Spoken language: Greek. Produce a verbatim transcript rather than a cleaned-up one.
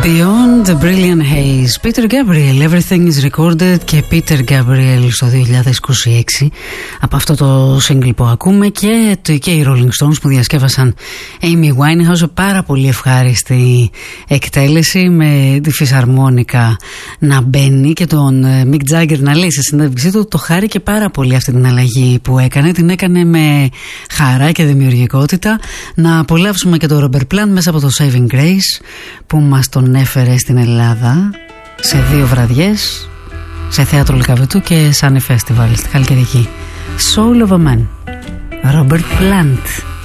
Beyond the Brilliant Haze, Peter Gabriel, Everything is Recorded, και Peter Gabriel στο δύο χιλιάδες είκοσι έξι. Από αυτό το single που ακούμε και, και οι Rolling Stones που διασκεύασαν Amy Winehouse, πάρα πολύ ευχάριστη εκτέλεση με τη φυσαρμόνικα να μπαίνει και τον Mick Jagger να λέει σε συνέντευξή του το χάρηκε πάρα πολύ αυτή την αλλαγή που έκανε, την έκανε με χαρά και δημιουργικότητα. Να απολαύσουμε και το Robert Plant μέσα από το Saving Grace που μας τον έφερε στην Ελλάδα σε δύο βραδιές, σε θέατρο Λυκαβητού και Sunny Festival στη Χαλκιδική. Soul of a Man, Robert Plant.